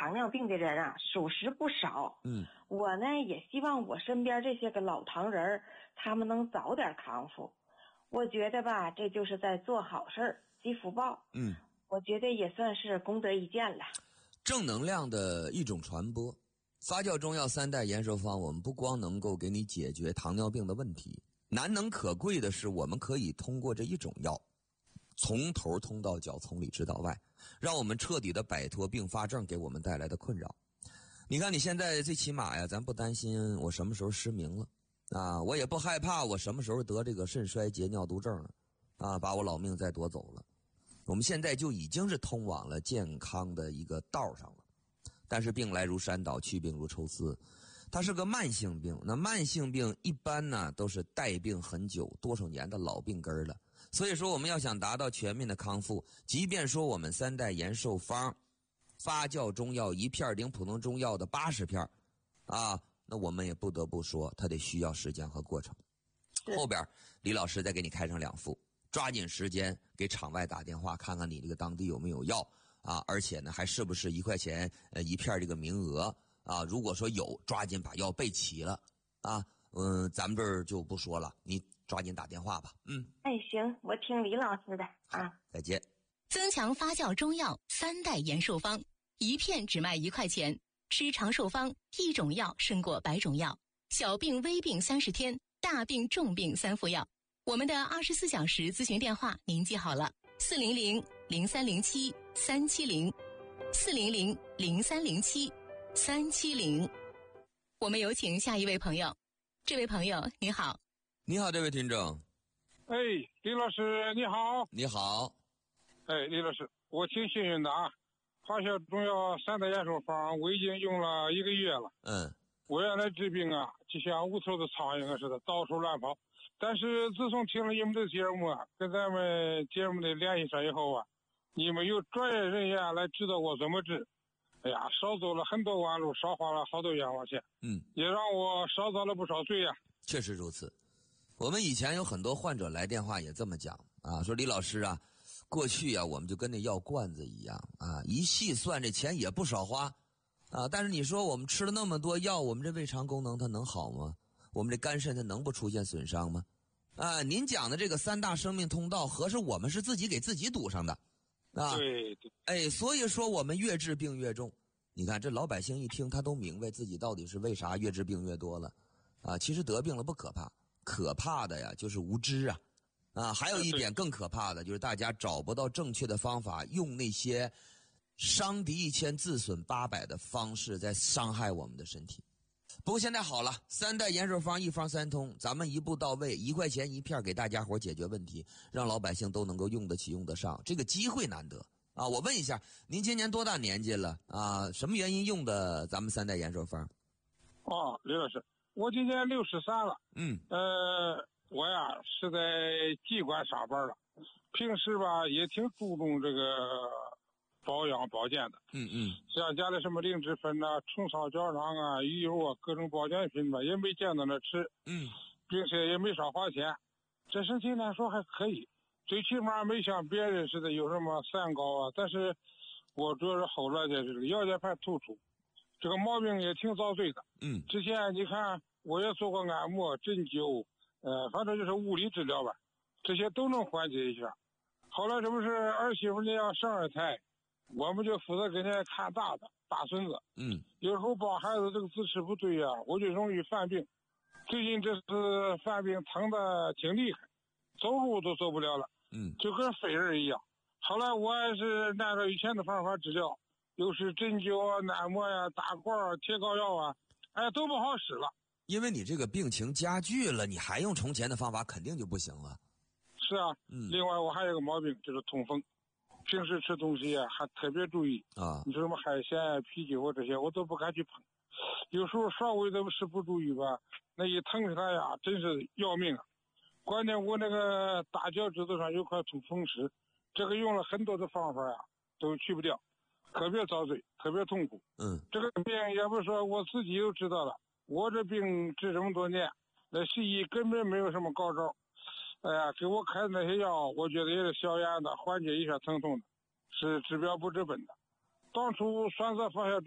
糖尿病的人啊，属实不少。我呢也希望我身边这些个老糖人他们能早点康复。我觉得吧，这就是在做好事儿，积福报。我觉得也算是功德一件了。 正能量的一种传播。发酵中药3代延寿方，我们不光能够给你解决糖尿病的问题，难能可贵的是，我们可以通过这一种药，从头通到脚，从里直到外，让我们彻底的摆脱并发症给我们带来的困扰。你看你现在最起码呀，咱不担心我什么时候失明了啊，我也不害怕我什么时候得这个肾衰竭尿毒症了啊，把我老命再夺走了。我们现在就已经是通往了健康的一个道上了。但是病来如山倒，去病如抽丝，它是个慢性病。那慢性病一般呢都是带病很久，多少年的老病根了。所以说我们要想达到全面的康复，即便说我们3代延寿方发酵中药1片顶普通中药的80片啊，那我们也不得不说它得需要时间和过程。后边李老师再给你开上2副，抓紧时间给厂外打电话看看你这个当地有没有药啊，而且呢还是不是1块钱1片这个名额啊？如果说有，抓紧把药备齐了啊。咱们这儿就不说了，你抓紧打电话吧。 行，我听李老师的啊。 再见。 增强发酵中药3代延寿方，1片只卖1块钱，吃长寿方，1种药胜过100种药，小病微病30天，大病重病3副药。我们的24小时咨询电话您记好了，400-0307-370，400-0307-370。我们有请下一位朋友。这位朋友你好。 你好，这位听众。 李老师你好。 你好。 李老师，我挺幸运的啊，发酵中药3代延寿方我已经用了1个月了。我原来治病啊就像无头的苍蝇似的到处乱跑，但是自从听了你们的节目啊，跟咱们节目的联系上以后啊，你们有专业人员来指导我怎么治，少走了很多弯路，少花了好多冤枉钱，也让我少遭了不少罪呀。 确实如此。我们以前有很多患者来电话也这么讲啊，说李老师啊，过去啊我们就跟那药罐子一样啊，一细算这钱也不少花啊，但是你说我们吃了那么多药，我们这胃肠功能它能好吗？我们这肝肾它能不出现损伤吗？啊，您讲的这个3大生命通道，合着我们是自己给自己堵上的啊。 对。 所以说我们越治病越重。你看这老百姓一听他都明白自己到底是为啥越治病越多了啊。其实得病了不可怕，可怕的呀就是无知啊，还有一点更可怕的就是大家找不到正确的方法，用那些伤敌1000自损800的方式在伤害我们的身体。不过现在好了，3代延寿方1方3通，咱们一步到位，1块钱1片给大家伙解决问题，让老百姓都能够用得起用得上，这个机会难得啊！我问一下，您今年多大年纪了啊？什么原因用的咱们3代延寿方？ 李老师，我今年63了。我呀是在机关上班了，平时吧也挺注重这个保养保健的。像家里什么灵芝粉啊、虫草胶囊啊、鱼油啊，各种保健品吧，也没见到那吃。并且也没少花钱，这身体来说还可以，最起码没像别人似的有什么三高啊。但是我主要是后来的这个腰间盘突出，这个毛病也挺遭罪的。之前你看我也做过按摩、针灸，反正就是物理治疗吧，这些都能缓解一下。后来这不是儿媳妇你要生2胎，我们就负责给人家看大孙子。有时候抱孩子这个姿势不对啊，我就容易犯病。最近这次犯病疼的挺厉害，走路都走不了了。就跟废人一样。后来我还是按照以前的方法治疗，又是针灸啊、按摩呀、打罐啊、贴膏药啊，都不好使了。 因为你这个病情加剧了，你还用从前的方法肯定就不行了。 是啊。另外我还有个毛病就是痛风，平时吃东西啊还特别注意啊。你说什么海鲜、啤酒这些我都不敢去碰，有时候稍微的是不注意吧，那一疼起来呀真是要命啊。关键我那个大脚趾头上有块土风湿，这个用了很多的方法呀都去不掉，特别遭罪，特别痛苦。这个病也不是说我自己都知道了，我这病治这么多年，那西医根本没有什么高招。给我开的那些药我觉得也是消炎的，缓解一下疼痛的，是治标不治本的。当初选择发酵